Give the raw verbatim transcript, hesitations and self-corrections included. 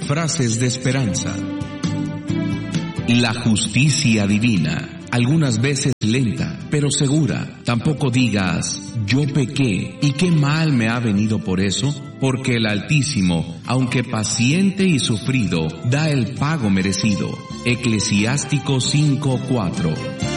frases de esperanza. La justicia divina, algunas veces lenta, pero segura. Tampoco digas, yo pequé, ¿y qué mal me ha venido por eso? Porque el Altísimo, aunque paciente y sufrido, da el pago merecido. Eclesiástico cinco cuatro.